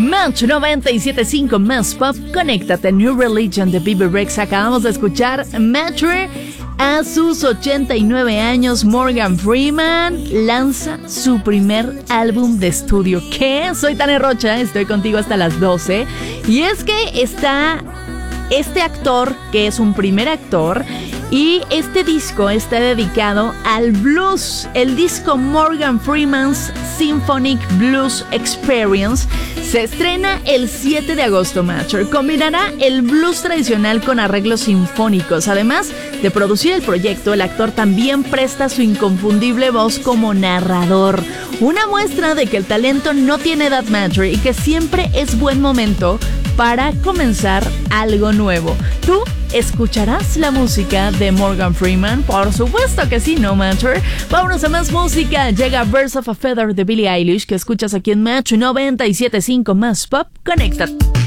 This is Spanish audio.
Match 97.5 Más Pop, conéctate. New Religion de Bebe Rexha. Acabamos de escuchar Mature. A sus 89 años, Morgan Freeman lanza su primer álbum de estudio. ¿Qué? Soy Tania Rocha, estoy contigo hasta las 12. Y es que está este actor, que es un primer actor, y este disco está dedicado al blues. El disco Morgan Freeman's Symphonic Blues Experience se estrena el 7 de agosto, Mature. Combinará el blues tradicional con arreglos sinfónicos. Además de producir el proyecto, el actor también presta su inconfundible voz como narrador. Una muestra de que el talento no tiene edad, Mature, y que siempre es buen momento para comenzar algo nuevo. ¿Tú escucharás la música de Morgan Freeman? Por supuesto que sí, ¿no, Mature? Vámonos a más música. Llega Birds of a Feather de Billie Eilish, que escuchas aquí en Match 97.5 Más Pop. Conéctate.